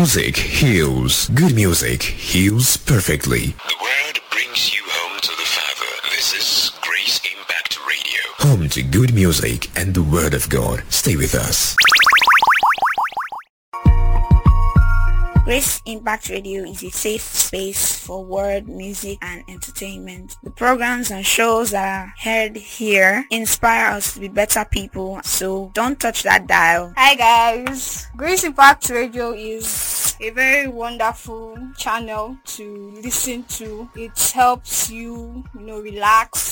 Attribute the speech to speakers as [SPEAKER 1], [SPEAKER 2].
[SPEAKER 1] music heals. Good music heals perfectly.
[SPEAKER 2] The word brings you home to the Father. This is Grace Impact Radio.
[SPEAKER 1] Home to good music and the Word of God. Stay with us.
[SPEAKER 3] Grace Impact Radio is a safe space for word, music, and entertainment. The programs and shows that are heard here inspire us to be better people, so don't touch that dial.
[SPEAKER 4] Hi guys, Grace Impact Radio is a very wonderful channel to listen to. It helps you, relax